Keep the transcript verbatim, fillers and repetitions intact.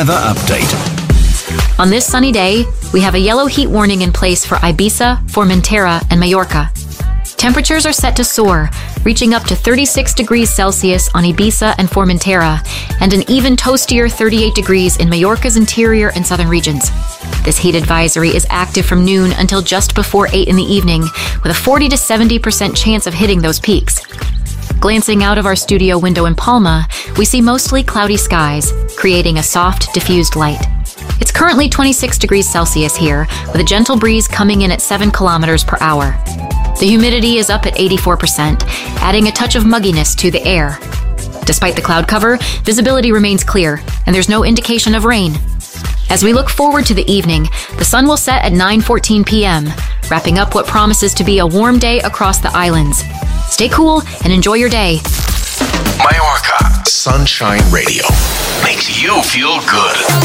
Weather update. On this sunny day, we have a yellow heat warning in place for Ibiza, Formentera, and Mallorca. Temperatures are set to soar, reaching up to thirty-six degrees Celsius on Ibiza and Formentera, and an even toastier thirty-eight degrees in Mallorca's interior and southern regions. This heat advisory is active from noon until just before eight in the evening, with a forty to seventy percent chance of hitting those peaks. Glancing out of our studio window in Palma, we see mostly cloudy skies, creating a soft, diffused light. It's currently twenty-six degrees Celsius here, with a gentle breeze coming in at seven kilometers per hour. The humidity is up at eighty-four percent, adding a touch of mugginess to the air. Despite the cloud cover, visibility remains clear, and there's no indication of rain. As we look forward to the evening, the sun will set at nine fourteen p.m., wrapping up what promises to be a warm day across the islands. Stay cool and enjoy your day. Mallorca Sunshine Radio makes you feel good.